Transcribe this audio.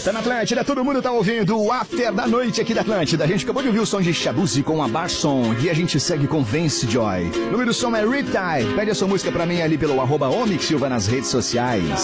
Tá na Atlântida, todo mundo tá ouvindo o After da Noite aqui da Atlântida. A gente acabou de ouvir o som de Shabuzi com a Barson e a gente segue com Vance Joy. O nome do som é Riptide. Pede a sua música pra mim ali pelo @Omix Silva nas redes sociais.